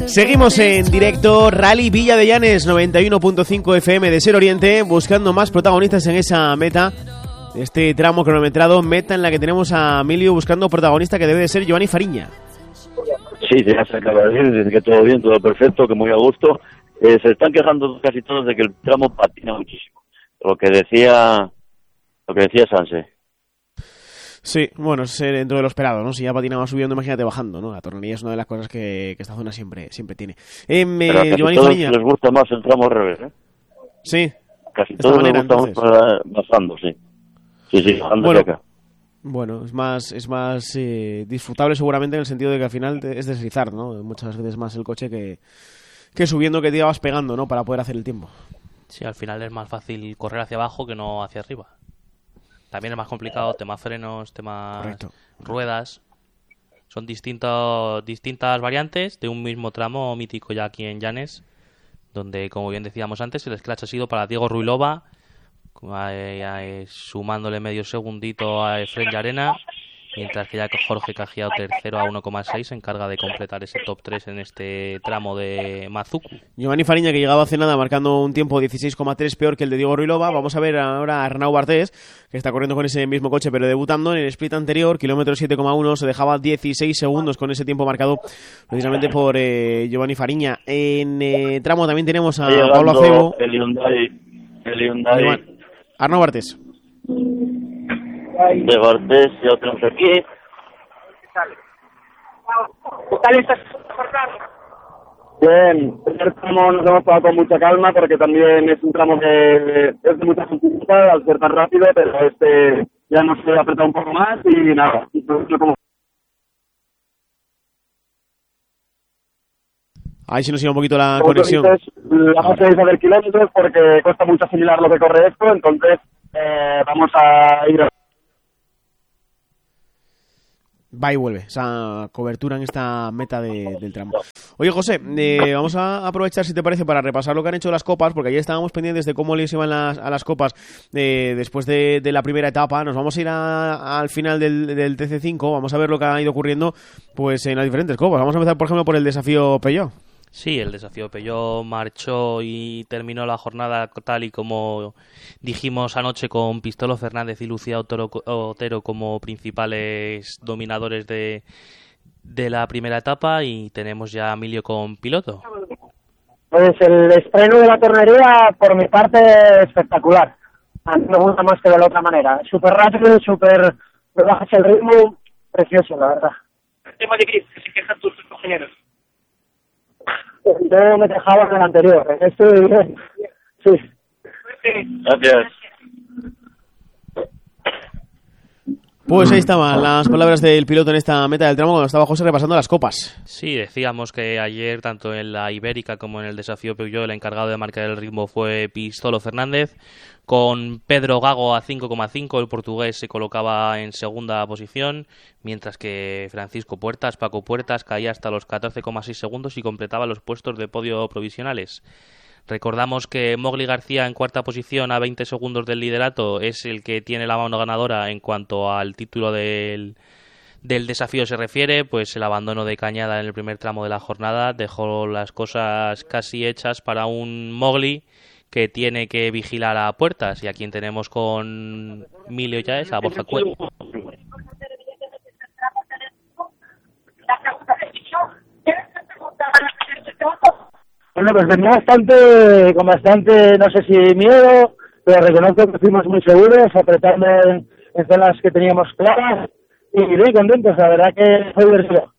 Seguimos en directo, Rally Villa de Llanes, 91.5 FM de Ser Oriente, buscando más protagonistas en esa meta. Este tramo cronometrado, meta en la que tenemos a Emilio buscando protagonista, que debe de ser Giovanni Fariña. Sí, ya se acaba de decir que todo bien, todo perfecto, que muy a gusto. Se están quejando casi todos de que el tramo patina muchísimo. Lo que decía Sanse. Sí, bueno, es dentro de lo esperado, ¿no? Si ya patinaba subiendo, imagínate bajando, ¿no? La tornería es una de las cosas que esta zona siempre tiene. Pero a casi Giovanni todos Fariña les gusta más el tramo al revés, ¿eh? Sí. Casi todos les gusta más bajando, sí. Sí, bajando hacia acá. Bueno, es más disfrutable seguramente, en el sentido de que al final es deslizar, ¿no? Muchas veces más el coche que subiendo, que te vas pegando, ¿no? Para poder hacer el tiempo. Sí, al final es más fácil correr hacia abajo que no hacia arriba. También es más complicado, tema frenos, tema ruedas. Son distintas variantes de un mismo tramo mítico ya aquí en Llanes, donde, como bien decíamos antes, el scratch ha sido para Diego Ruilova, sumándole medio segundito a Efren Llarena, mientras que ya Jorge Cajiao, tercero a 1,6, se encarga de completar ese top 3 en este tramo de Mazucu. Giovanni Fariña, que llegaba hace nada marcando un tiempo 16,3 peor que el de Diego Ruilova. Vamos a ver ahora a Arnau Bartés, que está corriendo con ese mismo coche, pero debutando en el split anterior, kilómetro 7,1, se dejaba 16 segundos con ese tiempo marcado precisamente por Giovanni Fariña. En tramo también tenemos a Pablo Acebo. El Hyundai. Arnau Bartés. De Bartés, ya lo tenemos aquí. ¿Qué tal estás? Bien, el tramo nos hemos tomado con mucha calma porque también es un tramo que es de mucha dificultad al ser tan rápido, pero ya nos he apretado un poco más y nada. Ahí sí nos iba un poquito la conexión. Vamos a ir a ver kilómetros porque cuesta mucho asimilar lo que corre esto, entonces vamos a ir a... Va y vuelve esa cobertura en esta meta del tramo. Oye, José, vamos a aprovechar, si te parece, para repasar lo que han hecho las copas, porque ayer estábamos pendientes de cómo les iban a las copas después de la primera etapa. Nos vamos a ir al final del TC5, vamos a ver lo que ha ido ocurriendo pues en las diferentes copas. Vamos a empezar, por ejemplo, por el desafío Peugeot. Sí, el desafío Peugeot marchó y terminó la jornada tal y como dijimos anoche, con Pistolo Fernández y Lucía Otero como principales dominadores de la primera etapa, y tenemos ya a Emilio con piloto. Pues el estreno de la tornería, por mi parte, espectacular. A mí me gusta más que de la otra manera. Súper rápido, súper... Me bajas el ritmo, precioso, la verdad. El tema de gris, que se quejan tus compañeros. Yo me dejaba en el anterior. Estoy bien. Sí. Gracias. Pues ahí estaban las palabras del piloto en esta meta del tramo cuando estaba José repasando las copas. Sí, decíamos que ayer, tanto en la Ibérica como en el desafío Peugeot, el encargado de marcar el ritmo fue Pistolo Fernández, con Pedro Gago a 5,5, el portugués se colocaba en segunda posición, mientras que Francisco Paco Puertas, caía hasta los 14,6 segundos y completaba los puestos de podio provisionales. Recordamos que Mogli García, en cuarta posición a 20 segundos del liderato, es el que tiene la mano ganadora en cuanto al título del desafío se refiere. Pues el abandono de Cañada en el primer tramo de la jornada dejó las cosas casi hechas para un Mogli que tiene que vigilar a Puertas, y a quien tenemos con Emilio ya es a Borja Cuello. Bueno, pues venía con bastante, no sé si miedo, pero reconozco que fuimos muy seguros, apretando en zonas que teníamos claras, y muy contentos, la verdad que fue divertido.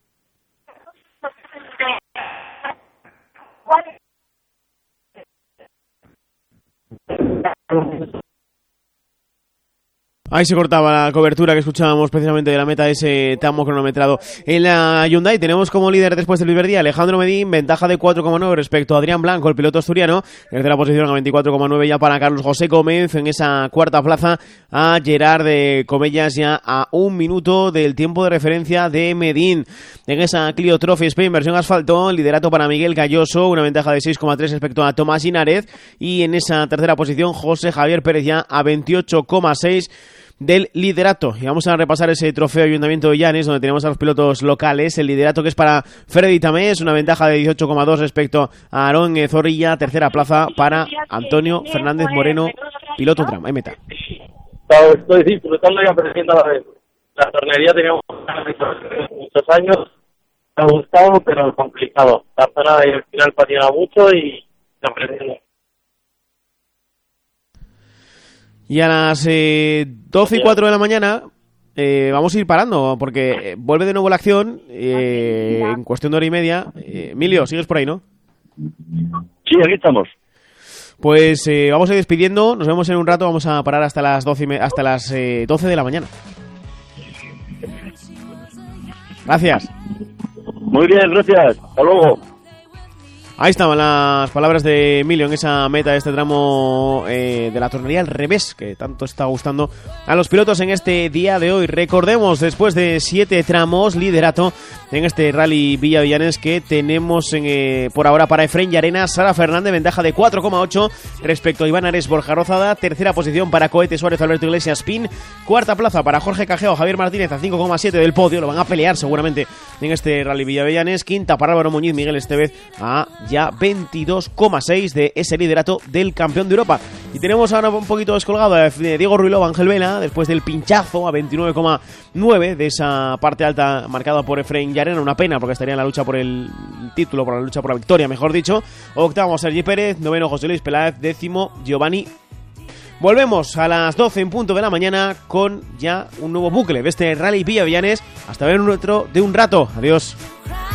Ahí se cortaba la cobertura que escuchábamos precisamente de la meta de ese tramo cronometrado. En la Hyundai tenemos como líder después del Viverdía Alejandro Medín, ventaja de 4,9 respecto a Adrián Blanco, el piloto asturiano. Tercera posición a 24,9 ya para Carlos José Gómez. En esa cuarta plaza a Gerard de Comellas, ya a 1 minuto del tiempo de referencia de Medín. En esa Clio Trophy Spain versión asfalto, liderato para Miguel Galloso, una ventaja de 6,3 respecto a Tomás Linares. Y en esa tercera posición José Javier Pérez ya a 28,6 del liderato. Y vamos a repasar ese trofeo Ayuntamiento de Llanes, donde tenemos a los pilotos locales. El liderato que es para Freddy Tamés, una ventaja de 18,2 respecto a Aarón Zorrilla. Tercera plaza para Antonio Fernández Moreno, piloto Tram, meta. Estoy disfrutando y aprendiendo a la vez. La tornería teníamos muchos años, me ha gustado, pero complicado. La zona del final patina mucho y aprendiendo. Y a las 12 y 4 de la mañana vamos a ir parando, porque vuelve de nuevo la acción en cuestión de hora y media. Emilio, sigues por ahí, ¿no? Sí, aquí estamos. Pues vamos a ir despidiendo, nos vemos en un rato, vamos a parar hasta las 12 de la mañana. Gracias. Muy bien, gracias. Hasta luego. Ahí estaban las palabras de Emilio en esa meta de este tramo de la tornería al revés, que tanto está gustando a los pilotos en este día de hoy. Recordemos, después de 7 tramos, liderato en este Rally Villavillanes que tenemos por ahora para Efrén Llarena, Sara Fernández, ventaja de 4,8 respecto a Iván Ares Borja Rozada. Tercera posición para Cohete Suárez, Alberto Iglesias Pin. Cuarta plaza para Jorge Cajeo, Javier Martínez a 5,7 del podio. Lo van a pelear seguramente en este Rally Villavillanes. Quinta para Álvaro Muñiz, Miguel Estevez a ya 22,6 de ese liderato del campeón de Europa. Y tenemos ahora un poquito descolgado a Diego Ruilova, Ángel Vela, después del pinchazo a 29,9 de esa parte alta marcada por Efrén Llarena. Una pena porque estaría en la lucha por el título, por la lucha por la victoria, mejor dicho. Octavo Sergi Pérez, noveno José Luis Peláez, décimo Giovanni. Volvemos a las 12 en punto de la mañana con ya un nuevo bucle de este Rally Villavillanes. Hasta ver un otro de un rato. Adiós.